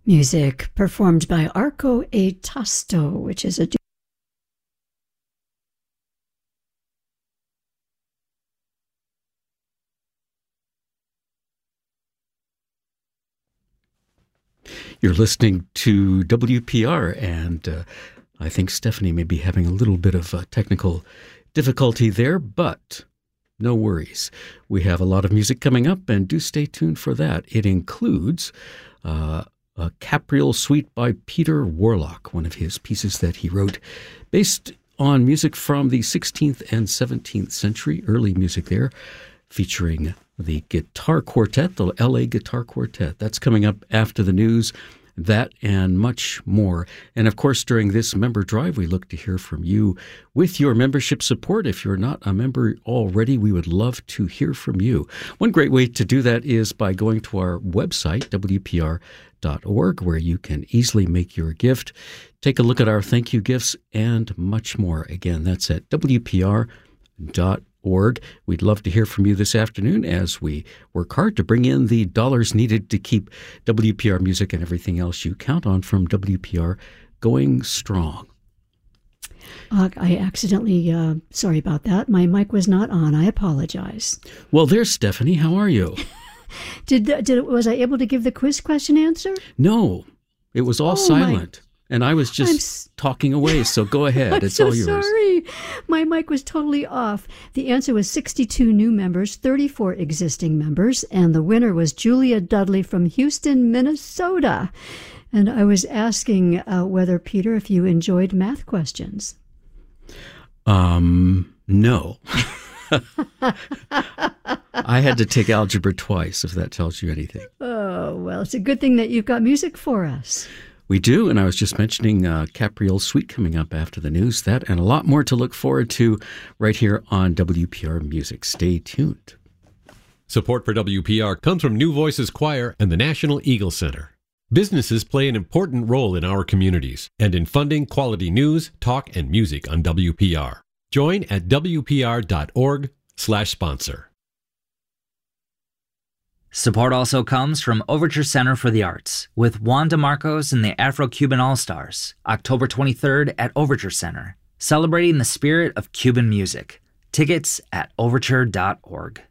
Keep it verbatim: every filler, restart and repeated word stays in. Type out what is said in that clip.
Music performed by Arco e Tasto, which is a You're listening to W P R, and uh, I think Stephanie may be having a little bit of uh, technical difficulty there, but no worries. We have a lot of music coming up, and do stay tuned for that. It includes uh, a Capriole Suite by Peter Warlock, one of his pieces that he wrote based on music from the sixteenth and seventeenth century, early music there, featuring the guitar quartet, the L A Guitar Quartet. That's coming up after the news, that and much more. And of course, during this member drive, we look to hear from you with your membership support. If you're not a member already, we would love to hear from you. One great way to do that is by going to our website, W P R dot org, where you can easily make your gift, take a look at our thank you gifts, and much more. Again, that's at W P R dot org. Org. We'd love to hear from you this afternoon as we work hard to bring in the dollars needed to keep W P R music and everything else you count on from W P R going strong. Uh, I accidentally, uh, sorry about that. My mic was not on. I apologize. Well, there's Stephanie. How are you? did did was I able to give the quiz question answer? No, it was all oh, silent. My... And I was just s- talking away, so go ahead. I'm it's so all yours. Sorry. My mic was totally off. The answer was sixty-two new members, thirty-four existing members, and the winner was Julia Dudley from Houston, Minnesota. And I was asking uh, whether, Peter, if you enjoyed math questions. Um, no. I had to take algebra twice, if that tells you anything. Oh, well, it's a good thing that you've got music for us. We do, and I was just mentioning uh, Capriole Suite coming up after the news. That and a lot more to look forward to right here on W P R Music. Stay tuned. Support for W P R comes from New Voices Choir and the National Eagle Center. Businesses play an important role in our communities and in funding quality news, talk, and music on W P R. Join at W P R dot org slash sponsor. Support also comes from Overture Center for the Arts with Juan DeMarcos and the Afro-Cuban All-Stars, October twenty-third at Overture Center, celebrating the spirit of Cuban music. Tickets at overture dot org.